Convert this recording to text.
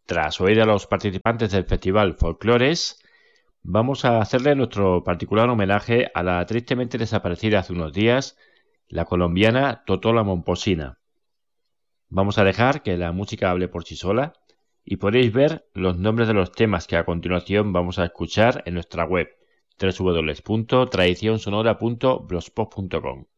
Tras oír a los participantes del Festival Folclores, vamos a hacerle nuestro particular homenaje a la tristemente desaparecida hace unos días, la colombiana Totó la Momposina. Vamos a dejar que la música hable por sí sola y podéis ver los nombres de los temas que a continuación vamos a escuchar en nuestra web www.tradicionsonora.blogspot.com.